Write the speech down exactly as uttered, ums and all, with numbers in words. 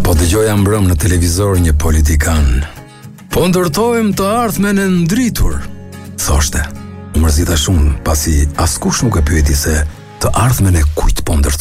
Po dëgjoja mbrëm në televizor një politikan. Po ndërtojmë të ardhmen e ndritur, thoshte. Më mërzita shumë, pasi askush nuk e pyeti se të ardhmen e kujt po ndërtojmë.